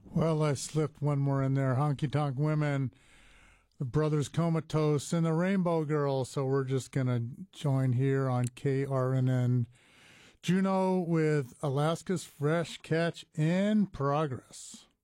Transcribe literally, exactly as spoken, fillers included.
Well, I slipped one more in there. Honky Tonk Women, the Brothers Comatose, and the Rainbow Girls. So we're just going to join here on K R N N Juneau with Alaska's Fresh Catch in Progress.